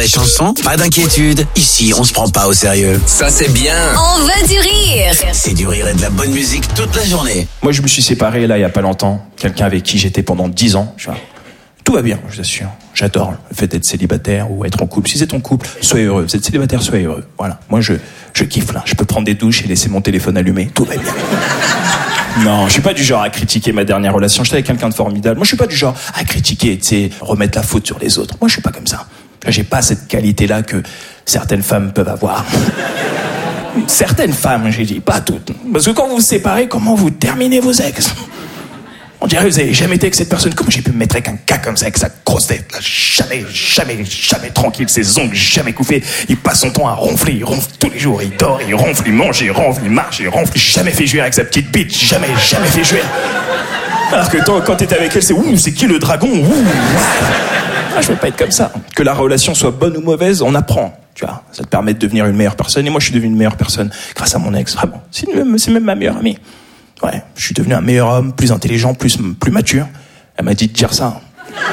et Chanson, pas d'inquiétude. Ici, on se prend pas au sérieux. Ça, c'est bien. On veut du rire. C'est du rire et de la bonne musique toute la journée. Moi, je me suis séparé, là, il y a pas longtemps. Quelqu'un avec qui j'étais pendant 10 ans, tu vois. Tout va bien, je vous assure. J'adore le fait d'être célibataire ou être en couple. Si c'est en couple, soyez heureux. Vous êtes célibataire, soyez heureux. Voilà. Moi, je kiffe, là. Je peux prendre des douches et laisser mon téléphone allumé. Tout va bien. Non, je suis pas du genre à critiquer ma dernière relation. J'étais avec quelqu'un de formidable. Moi, je suis pas du genre à critiquer, tu sais, remettre la faute sur les autres. Moi, je suis pas comme ça. J'ai pas cette qualité-là que certaines femmes peuvent avoir. Certaines femmes, j'ai dit, pas toutes. Parce que quand vous vous séparez, comment vous terminez vos ex? On dirait que vous avez jamais été avec cette personne. Comment j'ai pu me mettre avec un gars comme ça, avec sa grosse tête, là, jamais tranquille, ses ongles jamais couffés. Il passe son temps à ronfler, il ronfle tous les jours, il dort, il ronfle, il mange, il ronfle, il marche, il ronfle. Jamais fait jouer avec sa petite bite, jamais fait jouer. Alors que quand t'étais avec elle, c'est qui le dragon? Ah, je veux pas être comme ça. Que la relation soit bonne ou mauvaise, on apprend. Tu vois, ça te permet de devenir une meilleure personne. Et moi, je suis devenu une meilleure personne grâce à mon ex, vraiment. C'est même ma meilleure amie. Ouais, je suis devenu un meilleur homme, plus intelligent, plus mature. Elle m'a dit de dire ça.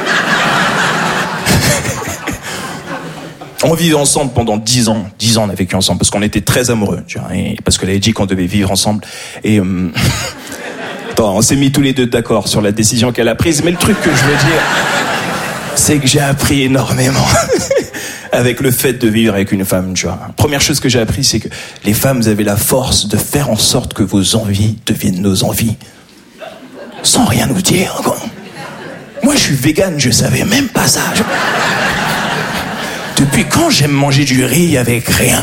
On vivait ensemble pendant 10 ans. 10 ans, on a vécu ensemble parce qu'on était très amoureux, tu vois, et parce qu'elle avait dit qu'on devait vivre ensemble. Et Attends, on s'est mis tous les deux d'accord sur la décision qu'elle a prise. Mais le truc que je veux dire, c'est que j'ai appris énormément avec le fait de vivre avec une femme, tu vois. Première chose que j'ai appris, c'est que les femmes avaient la force de faire en sorte que vos envies deviennent nos envies. Sans rien nous dire, quoi. Moi, je suis végane, je savais même pas ça. Depuis quand j'aime manger du riz avec rien?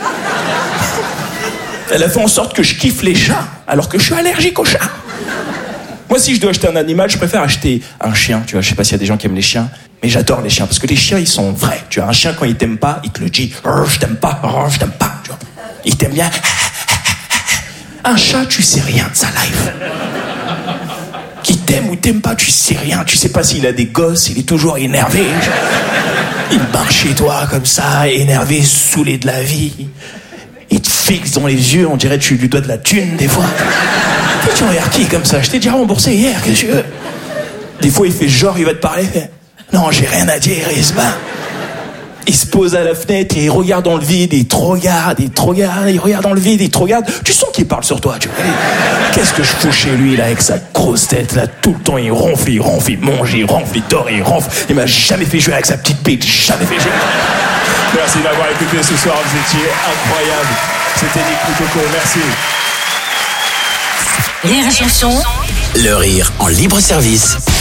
Elle a fait en sorte que je kiffe les chats, alors que je suis allergique aux chats. Moi, si je dois acheter un animal, je préfère acheter un chien, tu vois. Je sais pas s'il y a des gens qui aiment les chiens, mais j'adore les chiens, parce que les chiens, ils sont vrais. Tu vois, un chien, quand il t'aime pas, il te le dit. Je t'aime pas, tu vois. Il t'aime bien. Un chat, tu sais rien de sa life. Qui t'aime ou t'aime pas, tu sais rien. Tu sais pas s'il a des gosses, il est toujours énervé. Il marche chez toi comme ça, énervé, saoulé de la vie. Il te fixe dans les yeux, on dirait que tu lui dois de la thune, des fois. Et tu regardes qui comme ça? Je t'ai déjà remboursé hier, qu'est-ce que tu veux? Des fois, il fait genre, il va te parler. Non, j'ai rien à dire, il se bat. Il se pose à la fenêtre et il regarde dans le vide, il te regarde, il regarde dans le vide, il te regarde. Tu sens qu'il parle sur toi, tu vois. Qu'est-ce que je fous chez lui, là, avec sa grosse tête, là, tout le temps, il ronfle, il mange, il ronfle, il dort, il ronfle. Il m'a jamais fait jouer avec sa petite bite, jamais fait jouer. Merci d'avoir écouté ce soir, vous étiez incroyable. C'était Nick Coco, merci. Rire et Chanson. Le rire en libre service.